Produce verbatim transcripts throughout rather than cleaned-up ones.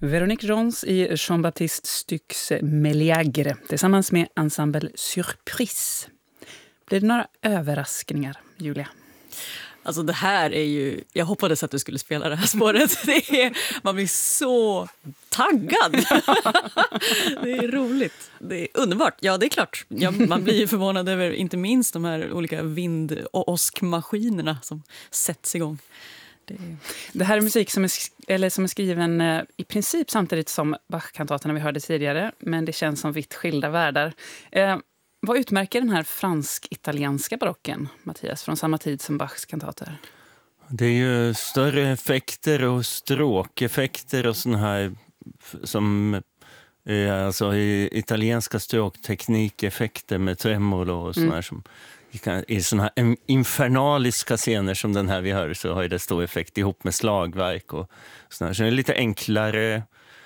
Véronique Gens i Jean-Baptiste Styx Meliagre tillsammans med ensemble Surprise. Blir det några överraskningar, Julia? Alltså det här är ju... Jag hoppades att du skulle spela det här spåret. Det är, man blir så taggad. Det är roligt. Det är underbart. Ja, det är klart. Ja, man blir ju förvånad över inte minst de här olika vind- och åskmaskinerna som sätts igång. Det, är... det här är musik som är, eller som är skriven eh, i princip samtidigt som Bach-kantaterna vi hörde tidigare. Men det känns som vitt skilda världar. Eh, Vad utmärker den här fransk-italienska barocken, Mattias, från samma tid som Bachs kantater? Det är ju större effekter och stråkeffekter och sån här som alltså i italienska stråkteknikeffekter med tremolo och sån här mm. som i såna här infernaliska scener som den här vi hör så har det stor effekt ihop med slagverk och sån här. Så det är lite enklare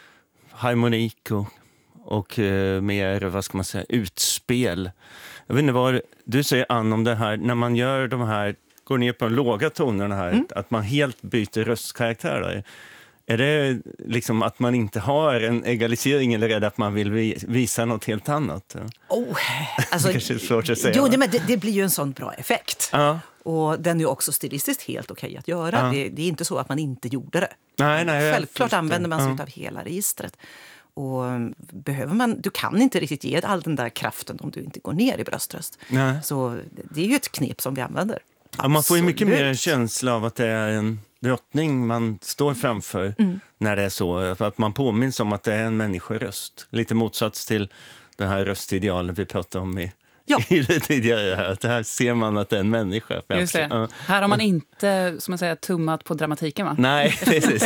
harmonik och och eh, mer, vad ska man säga, utspel. Jag vet inte vad du säger, Ann, om det här, när man gör de här, går ner på de låga tonerna här, mm. att man helt byter röstkaraktär där. Är det liksom att man inte har en egalisering eller är det att man vill visa något helt annat? Oh, alltså, det kanske är svårt att säga. Jo, det, men det, det blir ju en sån bra effekt. Ja. Och den är ju också stilistiskt helt okej att göra. Ja. Det, det är inte så att man inte gjorde det. Nej, nej, Självklart använder man sig ja. av hela registret. Och behöver man, du kan inte riktigt ge all den där kraften om du inte går ner i bröströst. Nej. Så det är ju ett knep som vi använder. Ja, man får ju mycket mer en känsla av att det är en drottning man står framför mm. när det är så. Att man påminns om att det är en människoröst. Lite motsats till det här röstidealen vi pratade om i, ja. i det tidigare här. Att här ser man att det är en människa. Just det. Ja. Här har man inte, som man säger, tummat på dramatiken, va? Nej, precis.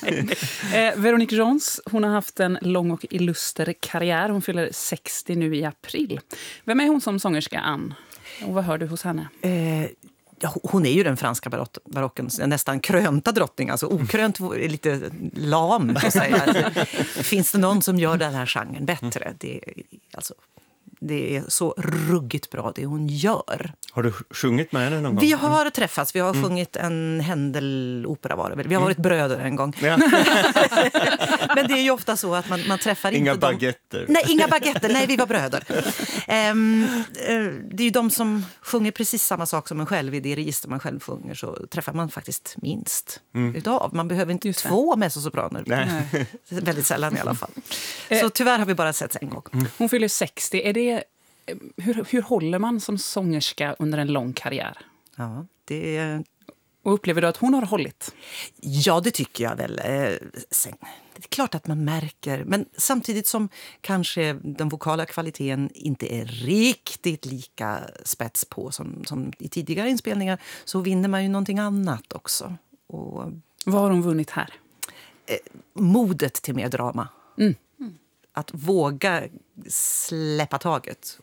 eh, Véronique Gens, hon har haft en lång och illuster karriär. Hon fyller sextio nu i april. Vem är hon som sångerska, Ann? Och vad hör du hos henne? Eh... Ja, hon är ju den franska barok- barockens nästan krönta drottning. Alltså okrönt är lite lam, så att säga. Finns det någon som gör den här genren bättre? Det är, alltså, det är så ruggigt bra det hon gör. Har du sjungit med henne någon gång? Vi har träffats. Vi har mm. sjungit en Händel-opera var det väl. Vi har varit bröder en gång. Ja. Men det är ju ofta så att man, man träffar inga inte baguetter. De... Nej, inga baguetter. Nej, vi var bröder. Um, uh, det är ju de som sjunger precis samma sak som en själv. I det register man själv sjunger så träffar man faktiskt minst mm. utav. Man behöver inte Just två mezzosopraner. Nej. Väldigt sällan i alla fall. Så tyvärr har vi bara sett en gång. Mm. Hon fyller sextio. Är det... Hur, hur håller man som sångerska under en lång karriär? Ja, det är... Och upplever du att hon har hållit? Ja, det tycker jag väl. Sen, det är klart att man märker. Men samtidigt som kanske den vokala kvaliteten inte är riktigt lika spets på som, som i tidigare inspelningar så vinner man ju någonting annat också. Och, vad har hon vunnit här? Eh, modet till mer drama. Mm. Att våga släppa taget.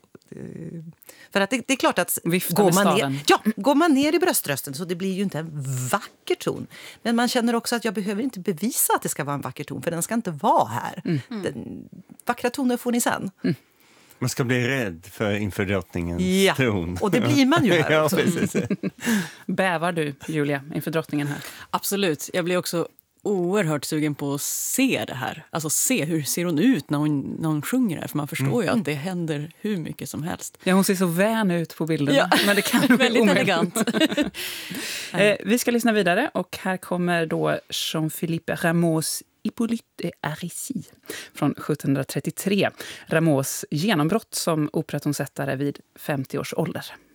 För att det, det är klart att går man, ner, ja, går man ner i bröströsten så det blir ju inte en vacker ton. Men man känner också att jag behöver inte bevisa att det ska vara en vacker ton. För den ska inte vara här. Mm. Den, vackra toner får ni sen. Mm. Man ska bli rädd för inför drottningens ja. ton. Och det blir man ju här också. Ja, bävar du, Julia, inför drottningen här? Absolut. Jag blir också oerhört sugen på att se det här. Alltså se hur ser hon ut när hon, när hon sjunger här. För man förstår mm. ju att det händer hur mycket som helst. Ja, hon ser så vän ut på bilden. Ja. Men det kan väldigt elegant. eh, vi ska lyssna vidare och här kommer då Jean-Philippe Rameaus Hippolyte et Aricie från sjuttonhundratrettiotre. Rameaus genombrott som operatonsättare vid femtio års ålder.